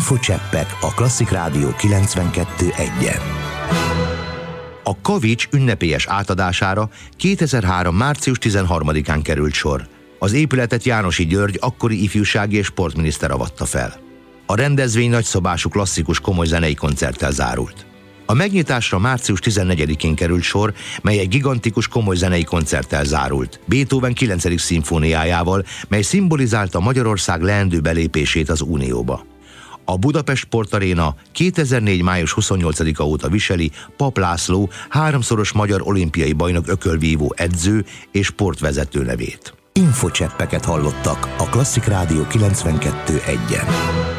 Infocseppek a Klasszik Rádió 92.1-en. A Kavics ünnepélyes átadására 2003. március 13-án került sor. Az épületet Jánosi György akkori ifjúsági és sportminiszter avatta fel. A rendezvény nagyszabású klasszikus komoly zenei koncerttel zárult. A megnyitásra március 14-én került sor, mely egy gigantikus komoly zenei koncerttel zárult, Beethoven 9. szimfóniájával, mely szimbolizálta Magyarország leendő belépését az Unióba. A Budapest Sportaréna 2004. május 28-a óta viseli Papp László 3-szoros magyar olimpiai bajnok ökölvívó edző és sportvezető nevét. Infocseppeket hallottak a Klasszik Rádió 92.1-en.